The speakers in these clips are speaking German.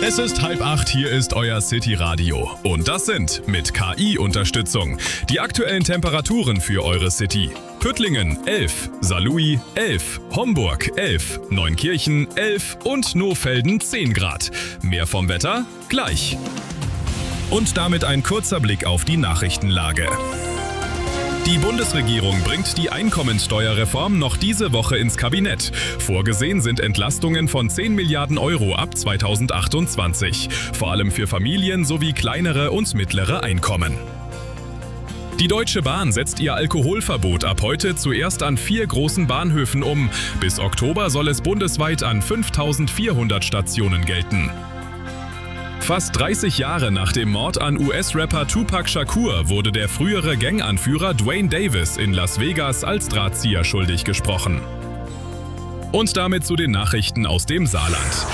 Es ist 7:30, hier ist euer City Radio. Und das sind mit KI-Unterstützung die aktuellen Temperaturen für eure City. Püttlingen 11, Saarlouis 11, Homburg 11, Neunkirchen 11 und Nohfelden 10 Grad. Mehr vom Wetter gleich. Und damit ein kurzer Blick auf die Nachrichtenlage. Die Bundesregierung bringt die Einkommensteuerreform noch diese Woche ins Kabinett. Vorgesehen sind Entlastungen von 10 Milliarden Euro ab 2028, vor allem für Familien sowie kleinere und mittlere Einkommen. Die Deutsche Bahn setzt ihr Alkoholverbot ab heute zuerst an 4 großen Bahnhöfen um. Bis Oktober soll es bundesweit an 5.400 Stationen gelten. Fast 30 Jahre nach dem Mord an US-Rapper Tupac Shakur wurde der frühere Ganganführer Dwayne Davis in Las Vegas als Drahtzieher schuldig gesprochen. Und damit zu den Nachrichten aus dem Saarland.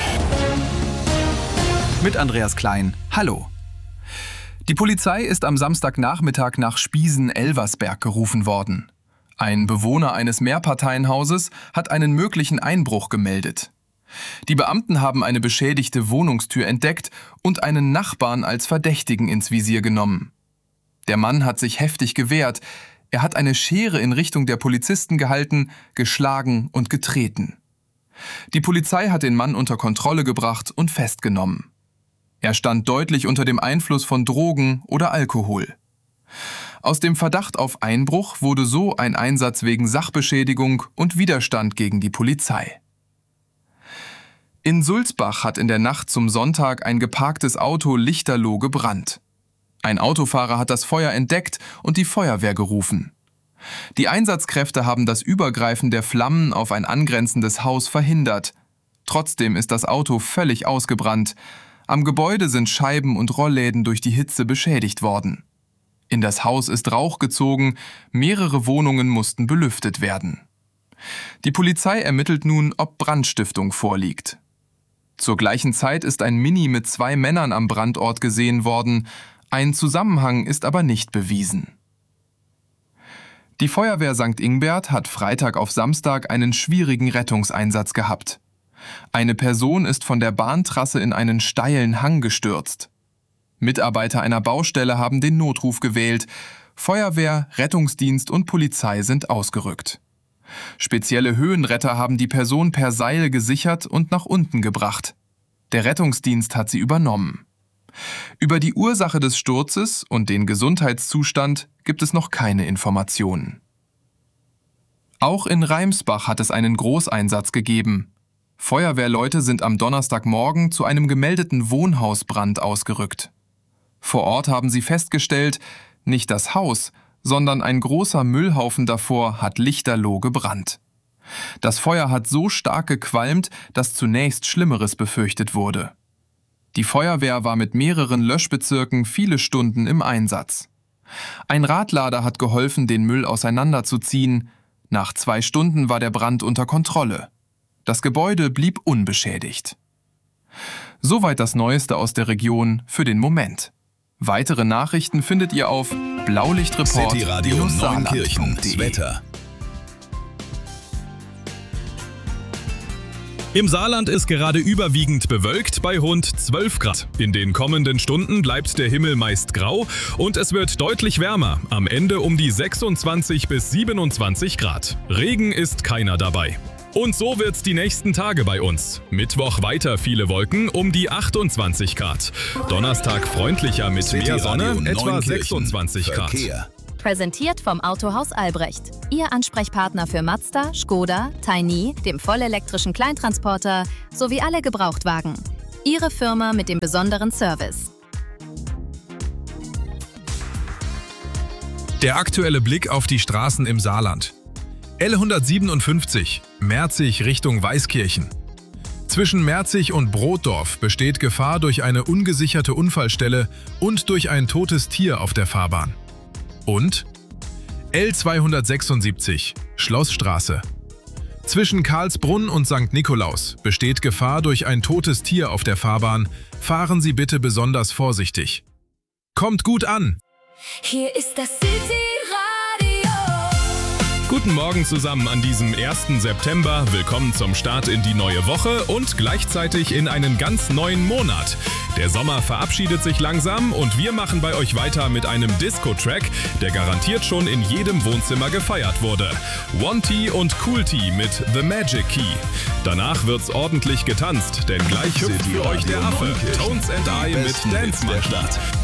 Mit Andreas Klein. Hallo. Die Polizei ist am Samstagnachmittag nach Spiesen-Elversberg gerufen worden. Ein Bewohner eines Mehrparteienhauses hat einen möglichen Einbruch gemeldet. Die Beamten haben eine beschädigte Wohnungstür entdeckt und einen Nachbarn als Verdächtigen ins Visier genommen. Der Mann hat sich heftig gewehrt. Er hat eine Schere in Richtung der Polizisten gehalten, geschlagen und getreten. Die Polizei hat den Mann unter Kontrolle gebracht und festgenommen. Er stand deutlich unter dem Einfluss von Drogen oder Alkohol. Aus dem Verdacht auf Einbruch wurde so ein Einsatz wegen Sachbeschädigung und Widerstand gegen die Polizei. In Sulzbach hat in der Nacht zum Sonntag ein geparktes Auto lichterloh gebrannt. Ein Autofahrer hat das Feuer entdeckt und die Feuerwehr gerufen. Die Einsatzkräfte haben das Übergreifen der Flammen auf ein angrenzendes Haus verhindert. Trotzdem ist das Auto völlig ausgebrannt. Am Gebäude sind Scheiben und Rollläden durch die Hitze beschädigt worden. In das Haus ist Rauch gezogen, mehrere Wohnungen mussten belüftet werden. Die Polizei ermittelt nun, ob Brandstiftung vorliegt. Zur gleichen Zeit ist ein Mini mit 2 Männern am Brandort gesehen worden. Ein Zusammenhang ist aber nicht bewiesen. Die Feuerwehr St. Ingbert hat Freitag auf Samstag einen schwierigen Rettungseinsatz gehabt. Eine Person ist von der Bahntrasse in einen steilen Hang gestürzt. Mitarbeiter einer Baustelle haben den Notruf gewählt. Feuerwehr, Rettungsdienst und Polizei sind ausgerückt. Spezielle Höhenretter haben die Person per Seil gesichert und nach unten gebracht. Der Rettungsdienst hat sie übernommen. Über die Ursache des Sturzes und den Gesundheitszustand gibt es noch keine Informationen. Auch in Reimsbach hat es einen Großeinsatz gegeben. Feuerwehrleute sind am Donnerstagmorgen zu einem gemeldeten Wohnhausbrand ausgerückt. Vor Ort haben sie festgestellt, nicht das Haus, sondern ein großer Müllhaufen davor hat lichterloh gebrannt. Das Feuer hat so stark gequalmt, dass zunächst Schlimmeres befürchtet wurde. Die Feuerwehr war mit mehreren Löschbezirken viele Stunden im Einsatz. Ein Radlader hat geholfen, den Müll auseinanderzuziehen. Nach 2 Stunden war der Brand unter Kontrolle. Das Gebäude blieb unbeschädigt. Soweit das Neueste aus der Region für den Moment. Weitere Nachrichten findet ihr auf Blaulichtreport. City Radio Neunkirchen. Wetter. Im Saarland ist gerade überwiegend bewölkt bei rund 12 Grad. In den kommenden Stunden bleibt der Himmel meist grau und es wird deutlich wärmer. Am Ende um die 26 bis 27 Grad. Regen ist keiner dabei. Und so wird's die nächsten Tage bei uns. Mittwoch weiter viele Wolken um die 28 Grad. Donnerstag freundlicher mit mehr Sonne, etwa 26 Grad. Präsentiert vom Autohaus Albrecht. Ihr Ansprechpartner für Mazda, Škoda, Tiny, dem vollelektrischen Kleintransporter sowie alle Gebrauchtwagen. Ihre Firma mit dem besonderen Service. Der aktuelle Blick auf die Straßen im Saarland. L157, Merzig Richtung Weißkirchen. Zwischen Merzig und Brotdorf besteht Gefahr durch eine ungesicherte Unfallstelle und durch ein totes Tier auf der Fahrbahn. Und L276, Schlossstraße. Zwischen Karlsbrunn und St. Nikolaus besteht Gefahr durch ein totes Tier auf der Fahrbahn. Fahren Sie bitte besonders vorsichtig. Kommt gut an! Hier ist das City Radio. Guten Morgen zusammen an diesem 1. September. Willkommen zum Start in die neue Woche und gleichzeitig in einen ganz neuen Monat. Der Sommer verabschiedet sich langsam und wir machen bei euch weiter mit einem Disco-Track, der garantiert schon in jedem Wohnzimmer gefeiert wurde. One T und Cool T mit The Magic Key. Danach wird's ordentlich getanzt, denn gleich hüpft für euch der Affe, Tones and I mit Dance Monkey.